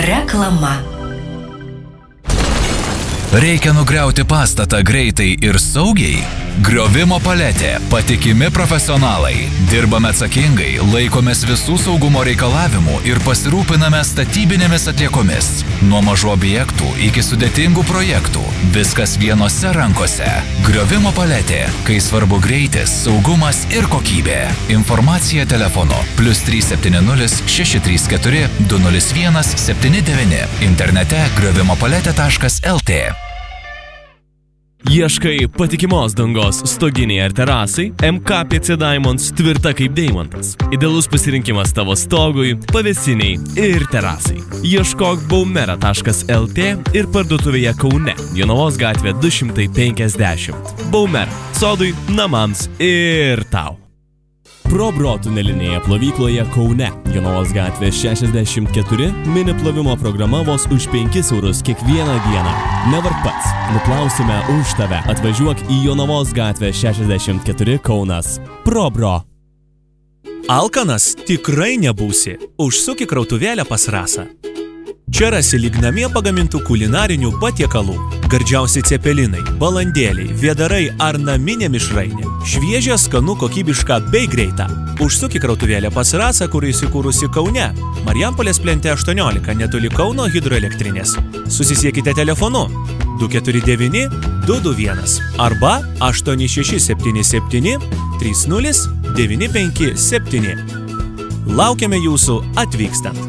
Reklama. Reikia nugriauti pastatą greitai ir saugiai? Griovimo paletė, patikimi profesionalai. Dirbame atsakingai, laikomės visų saugumo reikalavimų ir pasirūpiname statybinėmis atliekomis. Nuo mažų objektų iki sudėtingų projektų. Viskas vienose rankose. Griovimo paletė, kai svarbu greitis, saugumas ir kokybė. Informacija telefonu +370 634 201 79. Internete griovimopaletė.lt. Ieškai patikimos dangos stoginiai ar terasai? MKPC Diamonds tvirta kaip deimantas. Idealus pasirinkimas tavo stogui, pavėsiniai ir terasai. Ieškok baumera.lt ir parduotuvėje Kaune, Jonavos gatvė 250. Baumera. Sodui, namams ir tau. ProBro tunelinėje plovykloje Kaune, Jonavos gatvė 64, mini plovimo programa vos už 5 eurus kiekvieną dieną. Nevark pats, nuplausime už tave. Atvažiuok į Jonavos gatvę 64 Kaunas. ProBro. Alkanas tikrai nebūsi. Užsuk į krautuvėlę pas Rasą. Čia rasi lyg namie pagamintų kulinarinių patiekalų. Gardžiausi cepelinai, balandėliai, vėdarai ar naminė mišrainė. Šviežia, skanu, kokybiška bei greita. Užsuk į krautuvėlę pas Rasą, kur įsikūrusi Kaune. Marijampolės plente 18, netoli Kauno hidroelektrinės. Susisiekite telefonu 249 221 arba 8677 30 957. Laukiame jūsų atvykstant.